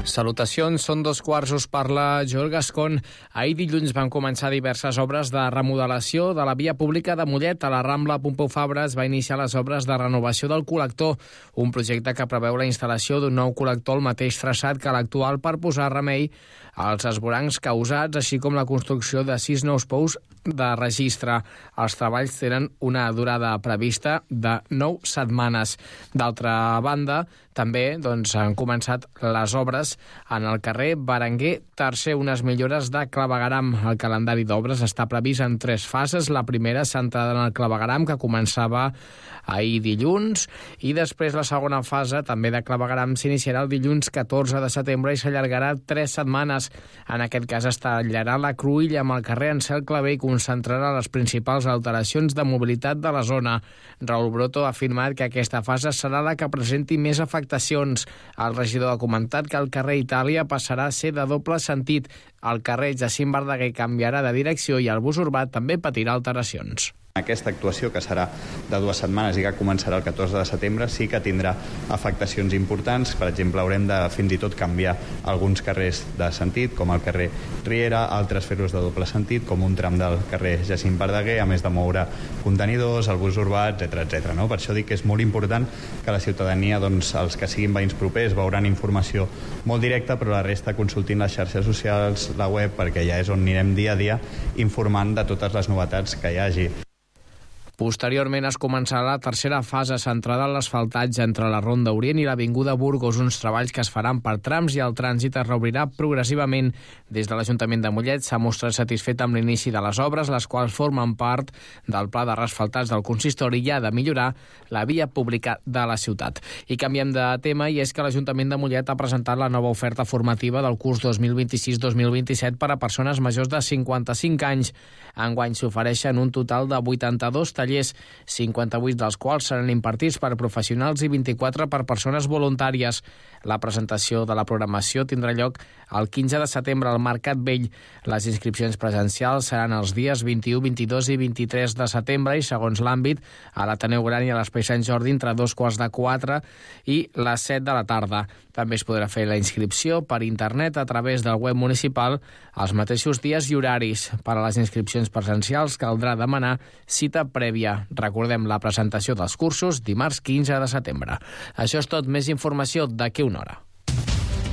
Salutacions, són 2:15, us parla Joel Gascon. Ahir dilluns van començar diverses obres de remodelació de la via pública de Mollet. A la Rambla Pompeu Fabra es va iniciar les obres de renovació del col·lector, un projecte que preveu la instal·lació d'un nou col·lector al mateix traçat que l'actual per posar remei als esvorancs causats, així com la construcció de 6 nous pous de registre. Els treballs tenen una durada prevista de 9 setmanes. D'altra banda, també han començat les obres en el carrer Berenguer III, unes millores de clavegueram. El calendari d'obres està previst en 3 fases. La primera centrada en el clavegueram, que començava ahir dilluns, i després la segona fase, també de clavegueram, s'iniciarà el dilluns 14 de setembre i s'allargarà 3 setmanes. En aquest cas es tallarà la cruïlla amb el carrer Ansel Clavé i concentrarà les principals alteracions de mobilitat de la zona. Raül Broto ha afirmat que aquesta fase serà la que presenti més afectacions. El regidor ha comentat que el carrer Itàlia passarà a ser de doble sentit. El carrer Jacint Verdaguer canviarà de direcció i el bus urbà també patirà alteracions. Aquesta actuació, que serà de 2 setmanes i que començarà el 14 de setembre, sí que tindrà afectacions importants. Per exemple, haurem de fins i tot canviar alguns carrers de sentit, com el carrer Riera, altres fer-los de doble sentit, com un tram del carrer Jacint Verdaguer, a més de moure contenidors, el bus urbà, etc. No? Per això dic que és molt important que la ciutadania, els que siguin veïns propers, veuran informació molt directa, però la resta consultin les xarxes socials, la web, perquè ja és on anirem dia a dia informant de totes les novetats que hi hagi. Posteriorment es començarà la tercera fase centrada en l'asfaltatge entre la Ronda Orient i l'Avinguda Burgos, uns treballs que es faran per trams i el trànsit es reobrirà progressivament. Des de l'Ajuntament de Mollet s'ha mostrat satisfet amb l'inici de les obres, les quals formen part del pla de reasfaltats del consistori i ha de millorar la via pública de la ciutat. I canviem de tema, i és que l'Ajuntament de Mollet ha presentat la nova oferta formativa del curs 2026-2027 per a persones majors de 55 anys. Enguany s'ofereixen un total de 82 tallers, 58 dels quals seran impartits per professionals i 24 per persones voluntàries. La presentació de la programació tindrà lloc el 15 de setembre al Mercat Vell. Les inscripcions presencials seran els dies 21, 22 i 23 de setembre i, segons l'àmbit, a l'Ateneu Gran i a l'Espai Sant Jordi entre 2:15 i les 7 de la tarda. També es podrà fer la inscripció per internet a través del web municipal els mateixos dies i horaris. Per a les inscripcions presencials caldrà demanar cita prèvia. Recordem la presentació dels cursos dimarts 15 de setembre. Això és tot, més informació d'aquí una hora.